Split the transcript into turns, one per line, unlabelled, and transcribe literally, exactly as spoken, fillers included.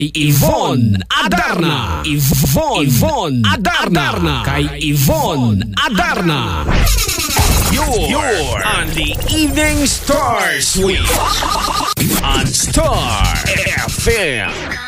Yvonne Adarna. Yvonne, Yvonne Adarna. Kay Yvonne Adarna. You're, You're on the Evening Star Suite on Star F M.